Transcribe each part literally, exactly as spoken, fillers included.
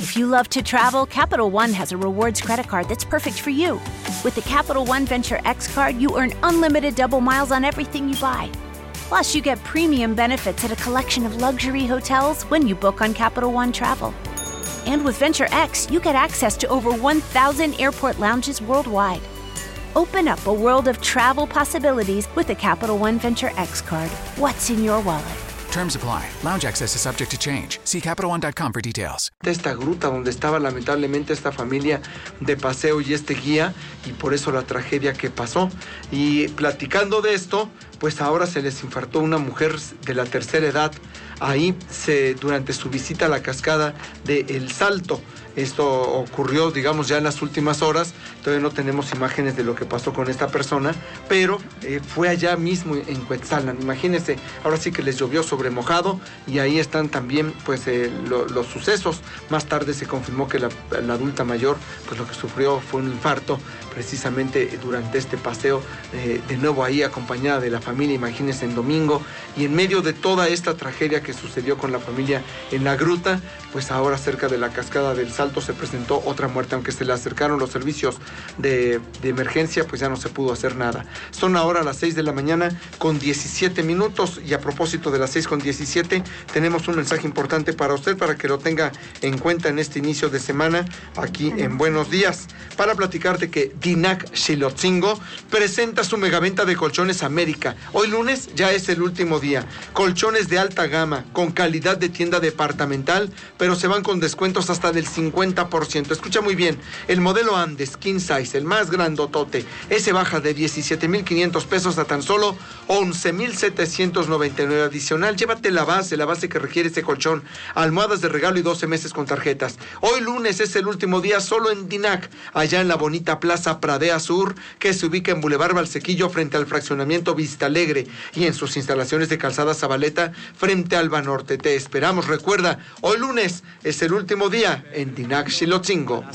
If you love to travel, Capital One has a rewards credit card that's perfect for you. With the Capital One Venture X card, you earn unlimited double miles on everything you buy. Plus, you get premium benefits at a collection of luxury hotels when you book on Capital One Travel. And with Venture X, you get access to over one thousand airport lounges worldwide. Open up a world of travel possibilities with the Capital One Venture X card. What's in your wallet? Terms apply. Lounge access is subject to change. See Capital One dot com for details. Esta gruta donde estaba lamentablemente esta familia de paseo y este guía, y por eso la tragedia que pasó. Y platicando de esto, pues ahora se les infartó una mujer de la tercera edad ahí se, durante su visita a la cascada de El Salto. Esto ocurrió, digamos, ya en las últimas horas. Todavía no tenemos imágenes de lo que pasó con esta persona, pero eh, fue allá mismo en Cuetzalan. Imagínense, ahora sí que les llovió sobre mojado y ahí están también pues eh, lo, los sucesos. Más tarde se confirmó que la, la adulta mayor, pues lo que sufrió fue un infarto precisamente durante este paseo, eh, de nuevo ahí acompañada de la familia, imagínense, en domingo. Y en medio de toda esta tragedia que sucedió con la familia en la gruta, pues ahora cerca de la cascada del Salto se presentó otra muerte. Aunque se le acercaron los servicios de, de emergencia, pues ya no se pudo hacer nada. Son ahora las seis de la mañana con diecisiete minutos, y a propósito de las seis con diecisiete, tenemos un mensaje importante para usted, para que lo tenga en cuenta en este inicio de semana aquí en Buenos Días, para platicarte que Dinac Xilotzingo presenta su megaventa de Colchones América. Hoy lunes ya es el último día. Colchones de alta gama, con calidad de tienda departamental, pero se van con descuentos hasta del cincuenta por ciento. Escucha muy bien, el modelo Andes King Size, el más grandotote, ese baja de diecisiete mil quinientos pesos a tan solo once mil setecientos noventa y nueve. Adicional, llévate la base, la base que requiere este colchón, almohadas de regalo y doce meses con tarjetas. Hoy lunes es el último día solo en Dinac, allá en la bonita Plaza Pradea Sur, que se ubica en Boulevard Valsequillo frente al fraccionamiento Vista Alegre, y en sus instalaciones de Calzada Zabaleta frente al Banorte. Te esperamos. Recuerda, hoy lunes es el último día en Dinac Xilotzingo.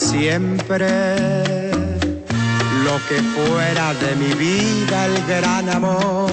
Siempre lo que fuera de mi vida, el gran amor,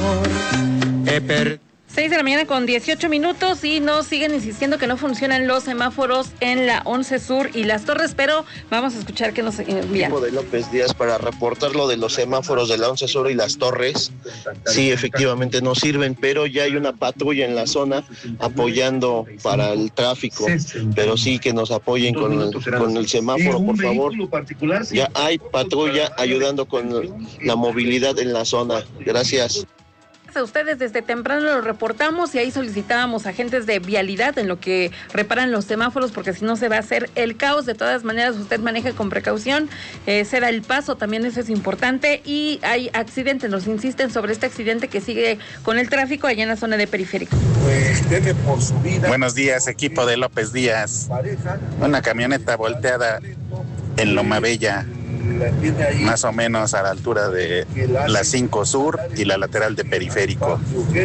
he perdido. seis de la mañana con dieciocho minutos, y nos siguen insistiendo que no funcionan los semáforos en la once Sur y Las Torres, pero vamos a escuchar que nos envían. De López Díaz para reportar lo de los semáforos de la once Sur y Las Torres. Sí, efectivamente no sirven, pero ya hay una patrulla en la zona apoyando para el tráfico, pero sí que nos apoyen con el, con el semáforo, por favor. Ya hay patrulla ayudando con la movilidad en la zona. Gracias. A ustedes desde temprano lo reportamos, y ahí solicitábamos agentes de vialidad en lo que reparan los semáforos, porque si no se va a hacer el caos. De todas maneras, usted maneje con precaución, eh, será el paso, también eso es importante. Y hay accidentes, nos insisten sobre este accidente que sigue con el tráfico allá en la zona de Periférico. Pues debe por su vida. Buenos días, equipo de López Díaz. Una camioneta volteada en Loma Bella, más o menos a la altura de la cinco Sur y la lateral de Periférico.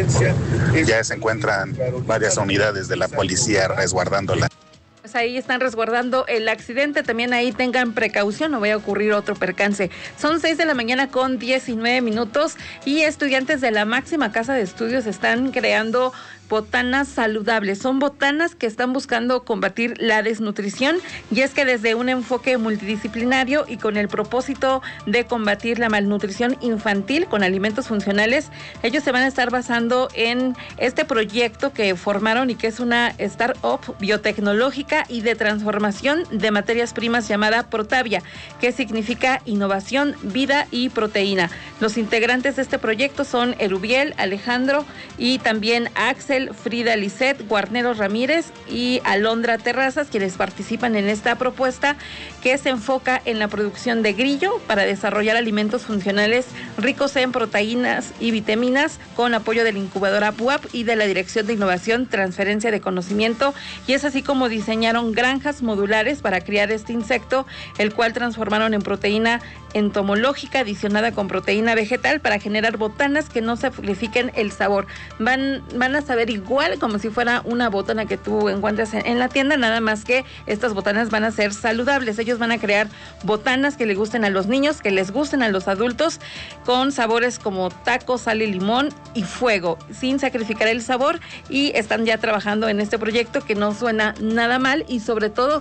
Ya se encuentran varias unidades de la policía resguardándola. Pues ahí están resguardando el accidente, también ahí tengan precaución, no vaya a ocurrir otro percance. Son seis de la mañana con diecinueve minutos, y estudiantes de la máxima casa de estudios están creando botanas saludables. Son botanas que están buscando combatir la desnutrición, y es que desde un enfoque multidisciplinario y con el propósito de combatir la malnutrición infantil con alimentos funcionales, ellos se van a estar basando en este proyecto que formaron, y que es una startup biotecnológica y de transformación de materias primas llamada Protavia, que significa innovación, vida y proteína. Los integrantes de este proyecto son Erubiel, Alejandro y también Axel, Frida Lisset, Guarneros Ramírez y Alondra Terrazas, quienes participan en esta propuesta que se enfoca en la producción de grillo para desarrollar alimentos funcionales ricos en proteínas y vitaminas, con apoyo de la incubadora B U A P y de la Dirección de Innovación, Transferencia de Conocimiento. Y es así como diseñaron granjas modulares para criar este insecto, el cual transformaron en proteína entomológica adicionada con proteína vegetal para generar botanas que no sacrifiquen el sabor. Van, van a saber igual como si fuera una botana que tú encuentras en, en la tienda, nada más que estas botanas van a ser saludables. Ellos van a crear botanas que le gusten a los niños, que les gusten a los adultos, con sabores como taco, sal y limón y fuego, sin sacrificar el sabor, y están ya trabajando en este proyecto que no suena nada mal, y sobre todo